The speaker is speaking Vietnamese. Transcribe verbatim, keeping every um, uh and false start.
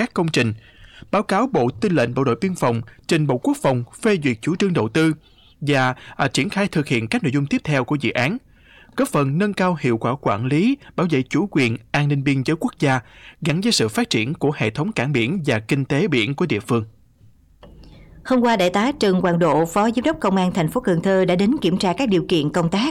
các công trình, báo cáo Bộ Tư lệnh Bộ đội Biên phòng trình Bộ Quốc phòng phê duyệt chủ trương đầu tư và à, triển khai thực hiện các nội dung tiếp theo của dự án, góp phần nâng cao hiệu quả quản lý, bảo vệ chủ quyền, an ninh biên giới quốc gia gắn với sự phát triển của hệ thống cảng biển và kinh tế biển của địa phương. Hôm qua, Đại tá Trần Hoàng Độ, Phó Giám đốc Công an thành phố Cần Thơ đã đến kiểm tra các điều kiện công tác